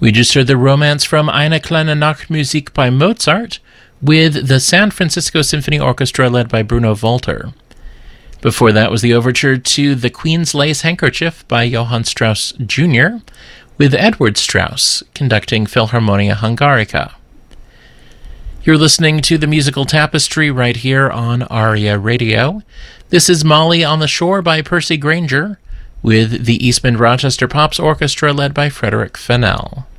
We just heard the Romance from Eine kleine Nachtmusik by Mozart with the San Francisco Symphony Orchestra led by Bruno Walter. Before that was the overture to The Queen's Lace Handkerchief by Johann Strauss Jr., with Edward Strauss conducting Philharmonia Hungarica. You're listening to the Musical Tapestry right here on ARIA Radio. This is Molly on the Shore by Percy Grainger, with the East Mid Rochester Pops Orchestra led by Frederick Fennell.